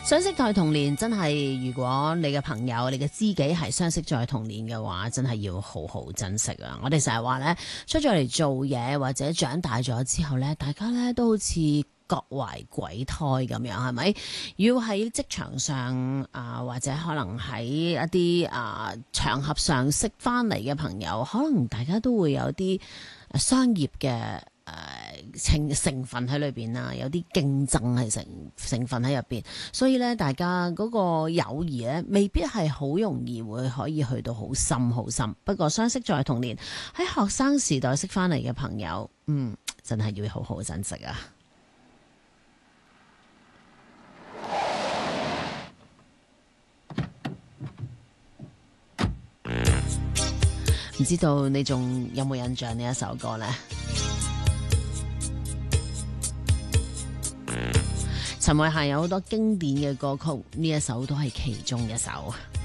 相識在童年真係，如果你嘅朋友、你嘅知己係相識在童年嘅話，真係要好好珍惜啊！我哋成日話呢，出咗嚟做嘢或者長大咗之後呢，大家呢都好似各懷鬼胎咁樣，係咪？要喺職場上或者可能喺一啲場合上識翻嚟嘅朋友，可能大家都會有啲商業嘅成分喺裏邊啦，有啲競爭係成分喺入邊，所以咧大家嗰個友誼咧未必係好容易會可以去到好深好深。不過相識在童年，喺學生時代識翻嚟嘅朋友，真係要好好珍惜啊！唔知道你仲有冇印象呢一首歌呢？陳慧嫻有好多經典嘅歌曲，呢一首都係其中一首。